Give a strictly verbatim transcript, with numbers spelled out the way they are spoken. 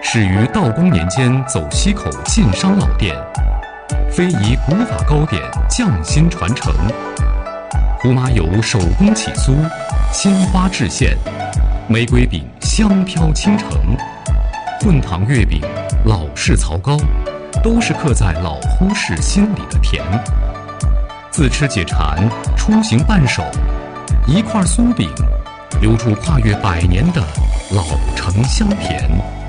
始于道光年间走西口晋商老店，非遗古法糕点匠心传承。胡麻油手工起酥，鲜花制馅，玫瑰饼香飘倾城，混糖月饼、老式槽糕，都是刻在老呼市心里的甜。自吃解馋，出行伴手，一块酥饼，留住跨越百年的老城香甜。